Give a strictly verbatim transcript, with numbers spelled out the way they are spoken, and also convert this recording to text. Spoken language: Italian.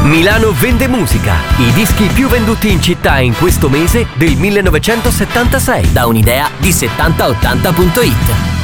Milano vende musica. I dischi più venduti in città in questo mese del millenovecentosettantasei. Da un'idea di settanta ottanta punto it.